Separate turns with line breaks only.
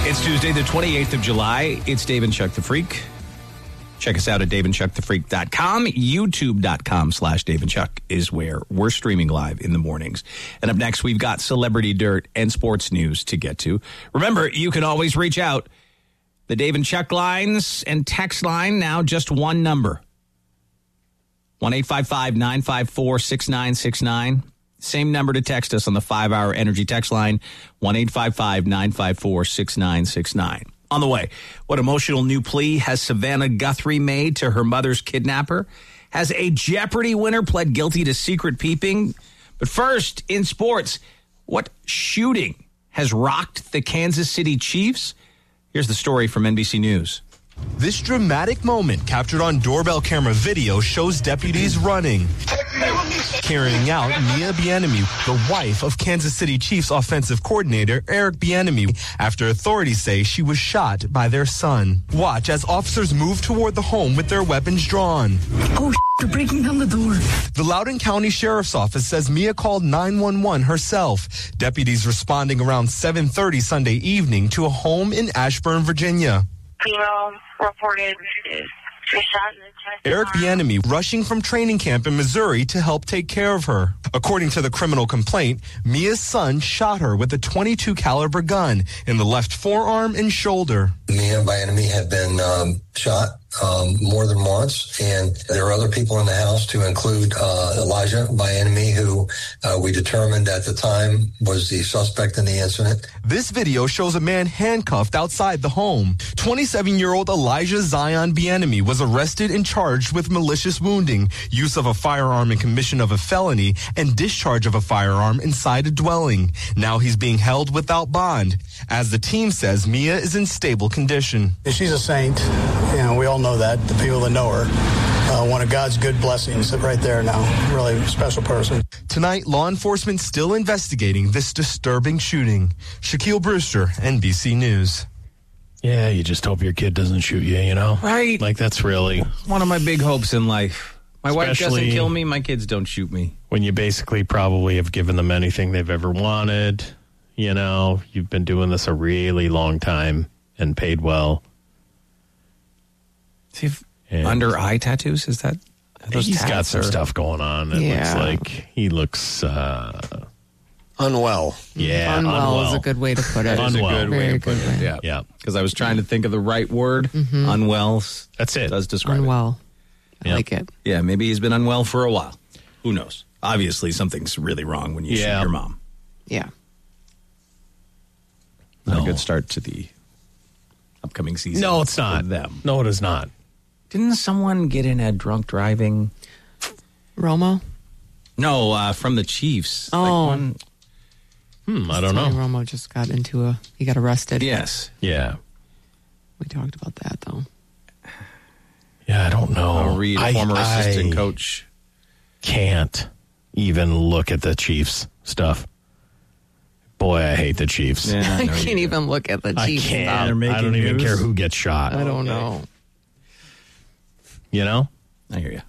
It's Tuesday, the 28th of July. It's Dave and Chuck the Freak. Check us out at daveandchuckthefreak.com. YouTube.com/Dave and Chuck is where we're streaming live in the mornings. And up next, we've got celebrity dirt and sports news to get to. Remember, you can always reach out. The Dave and Chuck lines and text line, now just one number. 1-855-954-6969. Same number to text us on the 5-hour energy text line, 1-855-954-6969. On the way, what emotional new plea has Savannah Guthrie made to her mother's kidnapper? Has a Jeopardy winner pled guilty to secret peeping? But first, in sports, what shooting has rocked the Kansas City Chiefs? Here's the story from NBC News.
This dramatic moment captured on doorbell camera video shows deputies running, carrying out Mia Bieniemy, the wife of Kansas City Chiefs offensive coordinator Eric Bieniemy, after authorities say she was shot by their son. Watch as officers move toward the home with their weapons drawn.
Oh, they're breaking down the door.
The Loudoun County Sheriff's Office says Mia called 911 herself. Deputies responding around 7:30 Sunday evening to a home in Ashburn, Virginia.
Female reported she was shot in the chest.
Eric Bieniemy rushing from training camp in Missouri to help take care of her. According to the criminal complaint, Mia's son shot her with a .22 caliber gun in the left forearm and shoulder.
Mia Bieniemy had been shot more than once, and there are other people in the house, to include Elijah Bieniemy, who we determined at the time was the suspect in the incident.
This video shows a man handcuffed outside the home. 27-year-old Elijah Zion Bieniemy was arrested and charged with malicious wounding, use of a firearm in commission of a felony, and discharge of a firearm inside a dwelling. Now he's being held without bond. As the team says, Mia is in stable condition.
She's a saint, we all know that, the people that know her. One of God's good blessings right there now. Really a special person.
Tonight, law enforcement still investigating this disturbing shooting. Shaquille Brewster, NBC News.
Yeah, you just hope your kid doesn't shoot you, you know?
Right.
Like, that's really
one of my big hopes in life. My wife doesn't
Especially
kill me, my kids don't shoot me.
when you basically probably have given them anything they've ever wanted. You know, you've been doing this a really long time and paid well.
See, under eye tattoos, is that?
He's got some stuff going on. It looks like he looks
unwell.
Yeah,
unwell is a good way to put it.
That is a good way to
Very
put
good
it.
way.
Yeah, because I was trying to think of the right word. Unwell.
That's it.
Does describe
Unwell. I
Yep.
like it.
Yeah, maybe he's been unwell for a while. Who knows? Obviously, something's really wrong when you shoot your mom.
Yeah.
Not a good start to the upcoming season.
No, it's not.
for them.
No, it is not.
Didn't someone get in a drunk driving?
Romo?
No, from the Chiefs.
Oh.
I don't
Tony
know.
Romo just got he got arrested.
Yes.
Yeah.
We talked about that, though.
Yeah, I don't know.
Reed, former assistant coach.
Can't even look at the Chiefs stuff. Boy, I hate the Chiefs.
Yeah,
I can't even look at the Chiefs.
I can't.
stuff.
I don't even care who gets shot.
I don't know.
You know?
I hear you.